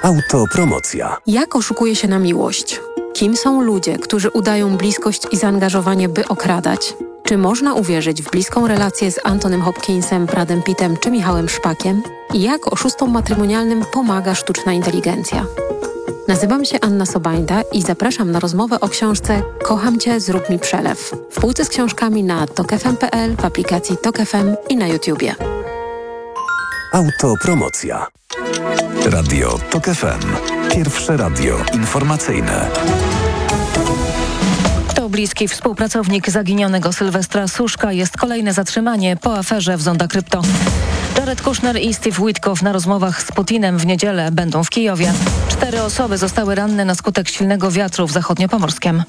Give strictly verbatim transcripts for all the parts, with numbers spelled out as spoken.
Autopromocja. Jak oszukuje się na miłość? Kim są ludzie, którzy udają bliskość i zaangażowanie, by okradać? Czy można uwierzyć w bliską relację z Antonym Hopkinsem, Bradem Pittem czy Michałem Szpakiem? I jak oszustom matrymonialnym pomaga sztuczna inteligencja? Nazywam się Anna Sobańda i zapraszam na rozmowę o książce Kocham Cię, zrób mi przelew. W półce z książkami na tok f m kropka p l, w aplikacji Tok F M i na YouTubie. Autopromocja. Radio Tok F M. Pierwsze radio informacyjne. To bliski współpracownik zaginionego Sylwestra Suszka. Jest kolejne zatrzymanie po aferze w Zonda Krypto. Jared Kushner i Steve Witkoff na rozmowach z Putinem w niedzielę będą w Kijowie. Cztery osoby zostały ranne na skutek silnego wiatru w zachodniopomorskiem.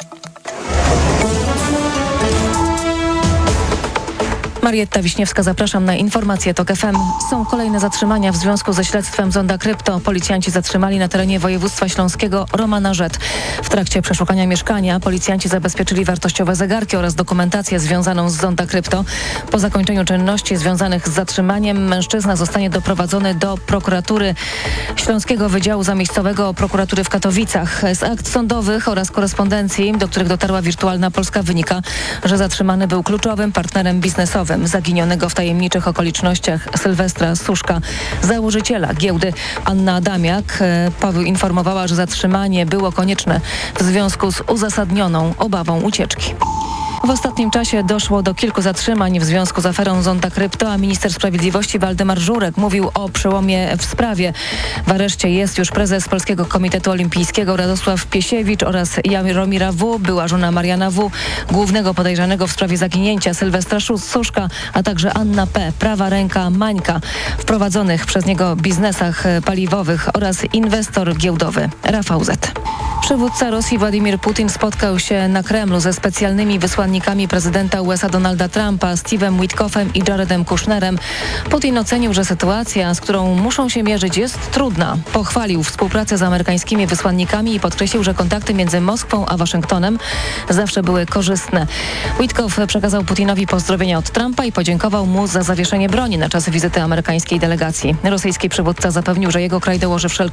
Marietta Wiśniewska, zapraszam na informacje Tok F M. Są kolejne zatrzymania w związku ze śledztwem Zonda Krypto. Policjanci zatrzymali na terenie województwa śląskiego Romana Rzet. W trakcie przeszukania mieszkania policjanci zabezpieczyli wartościowe zegarki oraz dokumentację związaną z Zonda Krypto. Po zakończeniu czynności związanych z zatrzymaniem mężczyzna zostanie doprowadzony do prokuratury Śląskiego Wydziału Zamiejscowego Prokuratury w Katowicach. Z akt sądowych oraz korespondencji, do których dotarła Wirtualna Polska, wynika, że zatrzymany był kluczowym partnerem biznesowym zaginionego w tajemniczych okolicznościach Sylwestra Suszka, założyciela giełdy. Anna Adamiak poinformowała, że zatrzymanie było konieczne w związku z uzasadnioną obawą ucieczki. W ostatnim czasie doszło do kilku zatrzymań w związku z aferą Zonda Krypto, a minister sprawiedliwości Waldemar Żurek mówił o przełomie w sprawie. W areszcie jest już prezes Polskiego Komitetu Olimpijskiego Radosław Piesiewicz oraz Jaromira W., była żona Mariana W., głównego podejrzanego w sprawie zaginięcia Sylwestra Suszka, a także Anna P., prawa ręka Mańka, w prowadzonych przez niego biznesach paliwowych oraz inwestor giełdowy Rafał Z. Przywódca Rosji Władimir Putin spotkał się na Kremlu ze specjalnymi wysłannikami prezydenta U S A Donalda Trumpa, Steve'em Witkoffem i Jaredem Kushnerem. Putin ocenił, że sytuacja, z którą muszą się mierzyć, jest trudna. Pochwalił współpracę z amerykańskimi wysłannikami i podkreślił, że kontakty między Moskwą a Waszyngtonem zawsze były korzystne. Witkoff przekazał Putinowi pozdrowienia od Trumpa i podziękował mu za zawieszenie broni na czas wizyty amerykańskiej delegacji. Rosyjski przywódca zapewnił, że jego kraj dołoży wszelkie